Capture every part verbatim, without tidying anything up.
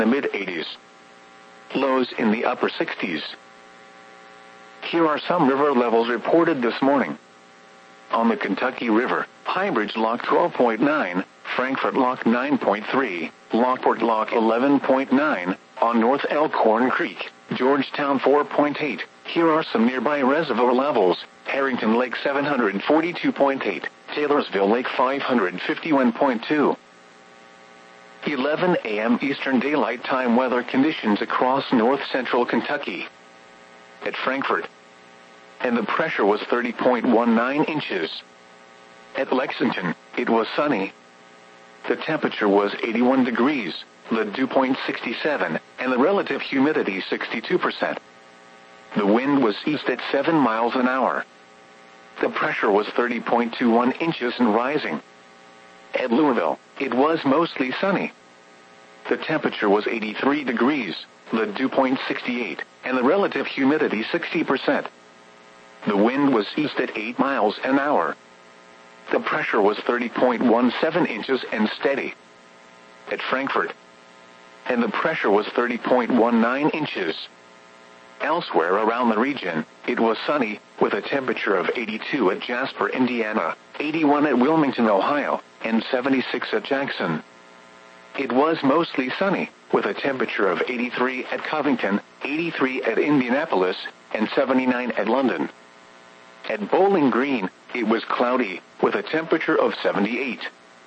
the mid-eighties. Lows in the upper sixties. Here are some river levels reported this morning. On the Kentucky River, Highbridge Lock twelve point nine, Frankfort Lock nine point three, Lockport Lock eleven point nine, on North Elkhorn Creek, Georgetown four point eight. Here are some nearby reservoir levels. Harrington Lake seven hundred forty-two point eight, Taylorsville Lake five hundred fifty-one point two. eleven a m Eastern Daylight Time weather conditions across north-central Kentucky. At Frankfort, and the pressure was thirty point one nine inches. At Lexington, it was sunny. The temperature was eighty-one degrees, the dew point sixty-seven, and the relative humidity sixty-two percent. The wind was east at seven miles an hour. The pressure was thirty point two one inches and rising. At Louisville, it was mostly sunny. The temperature was eighty-three degrees, the dew point sixty-eight, and the relative humidity sixty percent. The wind was east at eight miles an hour. The pressure was thirty point one seven inches and steady. At Frankfort, and the pressure was thirty point one nine inches. Elsewhere around the region, it was sunny, with a temperature of eighty-two at Jasper, Indiana, eighty-one at Wilmington, Ohio, and seventy-six at Jackson. It was mostly sunny, with a temperature of eighty-three at Covington, eighty-three at Indianapolis, and seventy-nine at London. At Bowling Green, it was cloudy, with a temperature of seventy-eight.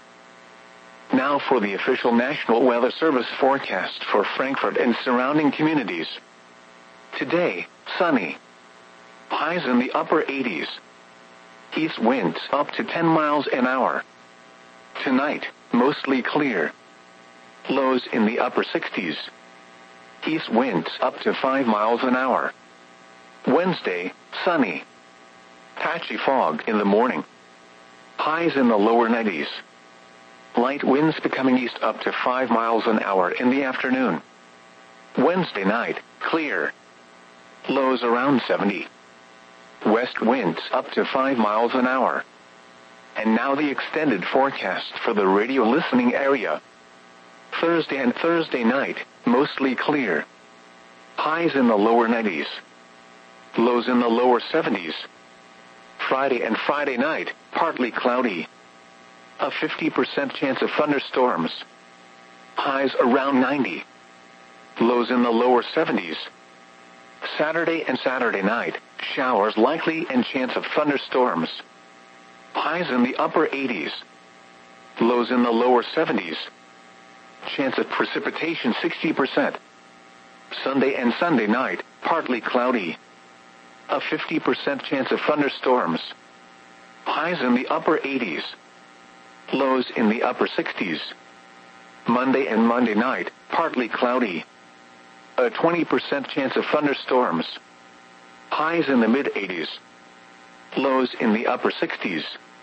Now for the official National Weather Service forecast for Frankfort and surrounding communities. Today, sunny. Highs in the upper eighties. East winds up to ten miles an hour. Tonight, mostly clear. Lows in the upper sixties. East winds up to five miles an hour. Wednesday, sunny. Patchy fog in the morning. Highs in the lower nineties. Light winds becoming east up to five miles an hour in the afternoon. Wednesday night, clear. Lows around seventy. West winds up to five miles an hour. And now the extended forecast for the radio listening area. Thursday and Thursday night, mostly clear. Highs in the lower nineties. Lows in the lower seventies. Friday and Friday night, partly cloudy. A fifty percent chance of thunderstorms. Highs around ninety. Lows in the lower seventies. Saturday and Saturday night, showers likely and chance of thunderstorms. Highs in the upper eighties. Lows in the lower seventies. Chance of precipitation sixty percent. Sunday and Sunday night, partly cloudy. A fifty percent chance of thunderstorms. Highs in the upper eighties. Lows in the upper sixties. Monday and Monday night, partly cloudy. A twenty percent chance of thunderstorms. Highs in the mid-eighties. Lows in the upper sixties.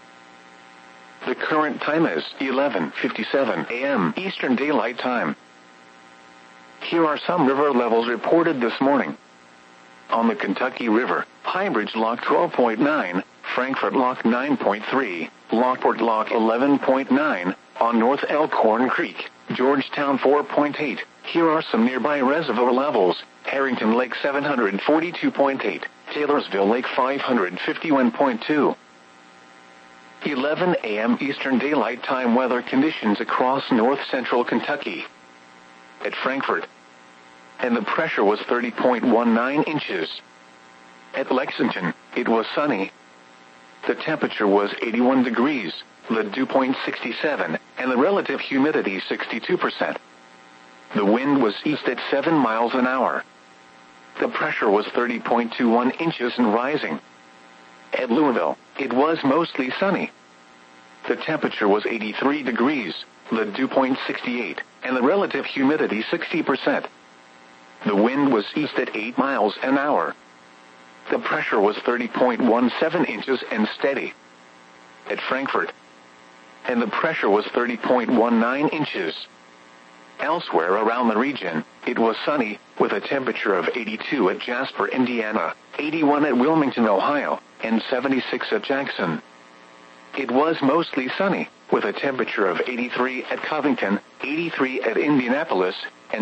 The current time is eleven fifty-seven a m Eastern Daylight Time. Here are some river levels reported this morning. On the Kentucky River, Highbridge Lock twelve point nine, Frankfort Lock nine point three, Lockport Lock eleven point nine, on North Elkhorn Creek, Georgetown four point eight. Here are some nearby reservoir levels. Harrington Lake seven hundred forty-two point eight, Taylorsville Lake five hundred fifty-one point two. eleven a m Eastern Daylight Time weather conditions across north-central Kentucky. At Frankfort, and the pressure was thirty point one nine inches. At Lexington, it was sunny. The temperature was eighty-one degrees, the dew point sixty-seven, and the relative humidity sixty-two percent. The wind was east at seven miles an hour. The pressure was thirty point two one inches and rising. At Louisville, it was mostly sunny. The temperature was eighty-three degrees, the dew point sixty-eight, and the relative humidity sixty percent. The wind was east at eight miles an hour. The pressure was thirty point one seven inches and steady. At Frankfort, and the pressure was thirty point one nine inches. Elsewhere around the region, it was sunny, with a temperature of eighty-two at Jasper, Indiana, eighty-one at Wilmington, Ohio, and seventy-six at Jackson. It was mostly sunny, with a temperature of eighty-three at Covington, eighty-three at Indianapolis,